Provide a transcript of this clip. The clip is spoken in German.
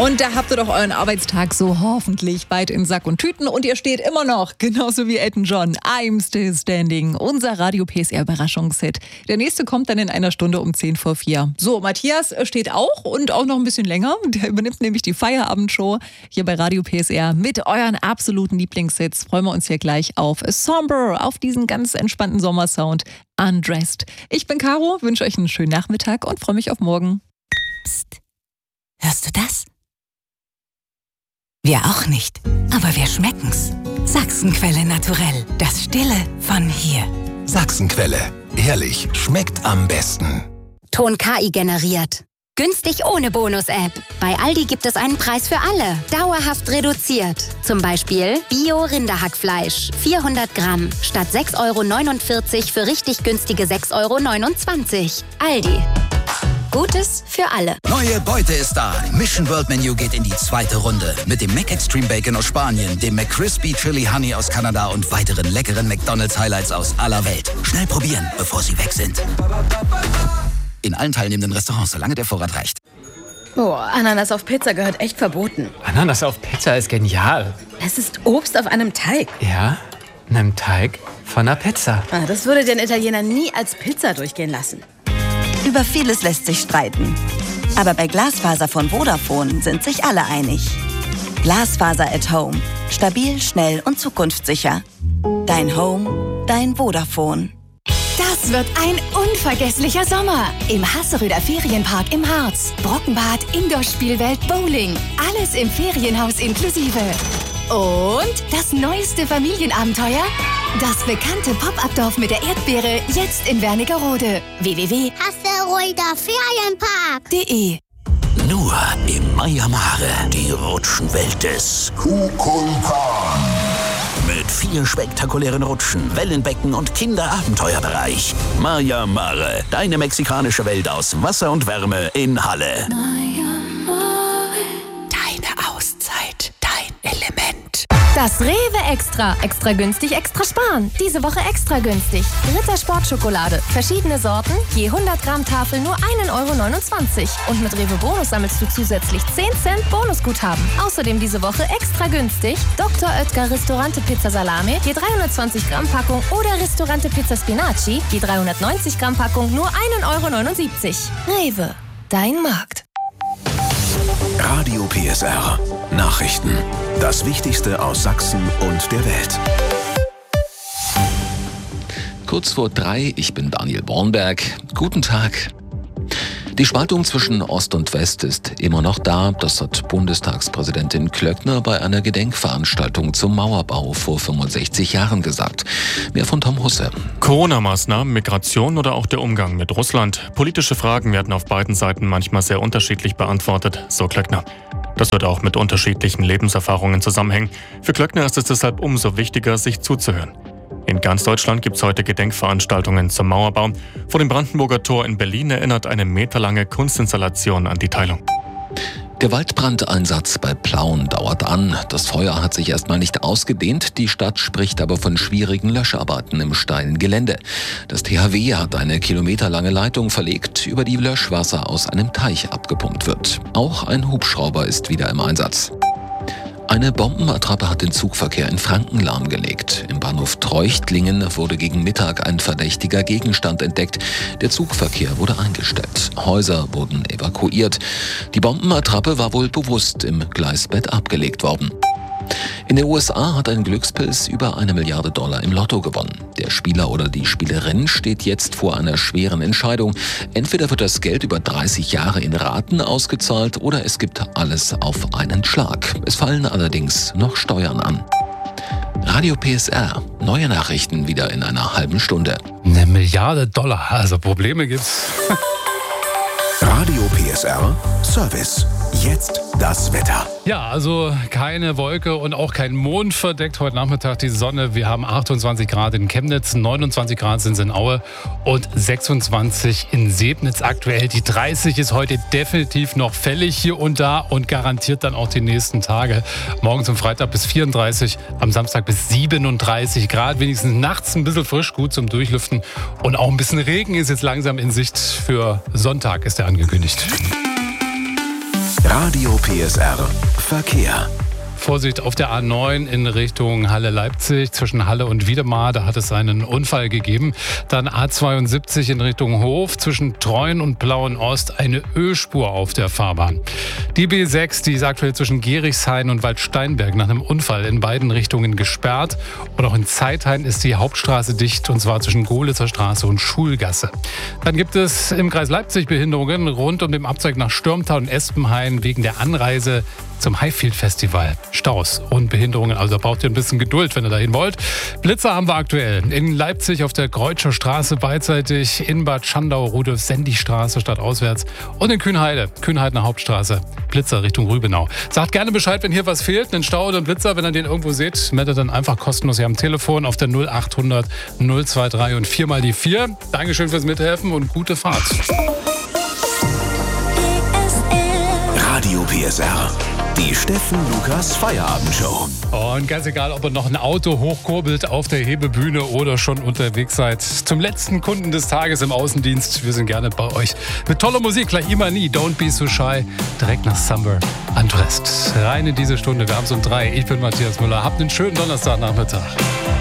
Und da habt ihr doch euren Arbeitstag so hoffentlich bald in Sack und Tüten und ihr steht immer noch, genauso wie Elton John, I'm Still Standing, unser Radio PSR Überraschungshit. Der nächste kommt dann in einer Stunde um 3:10. So, Matthias steht auch und auch noch ein bisschen länger. Der übernimmt nämlich die Feierabendshow hier bei Radio PSR mit euren absoluten Lieblingshits. Freuen wir uns hier gleich auf Somber, auf diesen ganz entspannten Sommersound Undressed. Ich bin Caro, wünsche euch einen schönen Nachmittag und freue mich auf morgen. Psst, hörst du das? Wir auch nicht, aber wir schmecken's. Sachsenquelle Naturell, das Stille von hier. Sachsenquelle, ehrlich, schmeckt am besten. Ton KI generiert. Günstig ohne Bonus-App. Bei Aldi gibt es einen Preis für alle. Dauerhaft reduziert. Zum Beispiel Bio-Rinderhackfleisch. 400 Gramm. Statt 6,49 € für richtig günstige 6,29 €. Aldi. Gutes für alle. Neue Beute ist da. Mission World Menu geht in die zweite Runde. Mit dem McExtreme Bacon aus Spanien, dem McCrispy Chili Honey aus Kanada und weiteren leckeren McDonald's Highlights aus aller Welt. Schnell probieren, bevor sie weg sind. In allen teilnehmenden Restaurants, solange der Vorrat reicht. Oh, Ananas auf Pizza gehört echt verboten. Ananas auf Pizza ist genial. Es ist Obst auf einem Teig. Ja, einem Teig von einer Pizza. Das würde den Italiener nie als Pizza durchgehen lassen. Über vieles lässt sich streiten. Aber bei Glasfaser von Vodafone sind sich alle einig. Glasfaser at Home. Stabil, schnell und zukunftssicher. Dein Home, dein Vodafone. Das wird ein unvergesslicher Sommer im Hasseröder Ferienpark im Harz. Brockenbad, Indoor-Spielwelt, Bowling. Alles im Ferienhaus inklusive. Und das neueste Familienabenteuer? Das bekannte Pop-Up-Dorf mit der Erdbeere, jetzt in Wernigerode. www.hasseröderferienpark.de. Nur im Maya Mare, die Rutschenwelt des Kukulkan. Mit 4 spektakulären Rutschen, Wellenbecken und Kinderabenteuerbereich. Maya Mare, deine mexikanische Welt aus Wasser und Wärme in Halle. Deine Auszeit, dein Element. Das Rewe Extra. Extra günstig, extra sparen. Diese Woche extra günstig. Ritter Sportschokolade. Verschiedene Sorten. Je 100 Gramm Tafel nur 1,29 €. Und mit Rewe Bonus sammelst du zusätzlich 10 Cent Bonusguthaben. Außerdem diese Woche extra günstig. Dr. Oetker Ristorante Pizza Salame. Je 320 Gramm Packung. Oder Ristorante Pizza Spinaci. Je 390 Gramm Packung nur 1,79 €. Rewe. Dein Markt. Radio PSR. Nachrichten. Das Wichtigste aus Sachsen und der Welt. Kurz vor 3, ich bin Daniel Bornberg. Guten Tag. Die Spaltung zwischen Ost und West ist immer noch da. Das hat Bundestagspräsidentin Klöckner bei einer Gedenkveranstaltung zum Mauerbau vor 65 Jahren gesagt. Mehr von Tom Husse. Corona-Maßnahmen, Migration oder auch der Umgang mit Russland. Politische Fragen werden auf beiden Seiten manchmal sehr unterschiedlich beantwortet, so Klöckner. Das wird auch mit unterschiedlichen Lebenserfahrungen zusammenhängen. Für Klöckner ist es deshalb umso wichtiger, sich zuzuhören. In ganz Deutschland gibt es heute Gedenkveranstaltungen zum Mauerbau. Vor dem Brandenburger Tor in Berlin erinnert eine meterlange Kunstinstallation an die Teilung. Der Waldbrandeinsatz bei Plauen dauert an. Das Feuer hat sich erstmal nicht ausgedehnt. Die Stadt spricht aber von schwierigen Löscharbeiten im steilen Gelände. Das THW hat eine kilometerlange Leitung verlegt, über die Löschwasser aus einem Teich abgepumpt wird. Auch ein Hubschrauber ist wieder im Einsatz. Eine Bombenattrappe hat den Zugverkehr in Franken lahmgelegt. Im Bahnhof Treuchtlingen wurde gegen Mittag ein verdächtiger Gegenstand entdeckt. Der Zugverkehr wurde eingestellt. Häuser wurden evakuiert. Die Bombenattrappe war wohl bewusst im Gleisbett abgelegt worden. In den USA hat ein Glückspilz über $1 Milliarde im Lotto gewonnen. Der Spieler oder die Spielerin steht jetzt vor einer schweren Entscheidung. Entweder wird das Geld über 30 Jahre in Raten ausgezahlt oder es gibt alles auf einen Schlag. Es fallen allerdings noch Steuern an. Radio PSR. Neue Nachrichten wieder in einer halben Stunde. $1 Milliarde, also Probleme gibt's. Radio PSR Service. Jetzt das Wetter. Ja, also keine Wolke und auch kein Mond verdeckt heute Nachmittag die Sonne. Wir haben 28 Grad in Chemnitz, 29 Grad sind es in Aue und 26 in Sebnitz aktuell. Die 30 ist heute definitiv noch fällig hier und da und garantiert dann auch die nächsten Tage. Morgen zum Freitag bis 34, am Samstag bis 37 Grad. Wenigstens nachts ein bisschen frisch, gut zum Durchlüften. Und auch ein bisschen Regen ist jetzt langsam in Sicht. Für Sonntag ist er angekündigt. Radio PSR Verkehr. Vorsicht auf der A9 in Richtung Halle-Leipzig, zwischen Halle und Wiedemar, da hat es einen Unfall gegeben. Dann A72 in Richtung Hof, zwischen Treuen und Plauen-Ost eine Ölspur auf der Fahrbahn. Die B6, die ist aktuell zwischen Gerichshain und Waldsteinberg nach einem Unfall in beiden Richtungen gesperrt. Und auch in Zeithain ist die Hauptstraße dicht, und zwar zwischen Gohlitzer Straße und Schulgasse. Dann gibt es im Kreis Leipzig Behinderungen rund um den Abzweig nach Stürmtal und Espenhain wegen der Anreise zum Highfield Festival. Staus und Behinderungen, also braucht ihr ein bisschen Geduld, wenn ihr dahin wollt. Blitzer haben wir aktuell in Leipzig auf der Kreutscher Straße beidseitig, in Bad Schandau, Rudolf-Sendi-Straße stadtauswärts und in Kühnheidener Hauptstraße, Blitzer Richtung Rübenau. Sagt gerne Bescheid, wenn hier was fehlt, einen Stau oder einen Blitzer, wenn ihr den irgendwo seht, meldet dann einfach kostenlos hier am Telefon auf der 0800 023 und 4 mal die 4. Dankeschön fürs Mithelfen und gute Fahrt. Radio PSR. Die Steffen Lukas Feierabendshow. Und ganz egal, ob ihr noch ein Auto hochkurbelt auf der Hebebühne oder schon unterwegs seid. Zum letzten Kunden des Tages im Außendienst. Wir sind gerne bei euch. Mit toller Musik, gleich immer nie. Don't be so shy. Direkt nach Summer Undressed. Rein in diese Stunde. Wir haben es um 3. Ich bin Matthias Müller. Habt einen schönen Donnerstagnachmittag.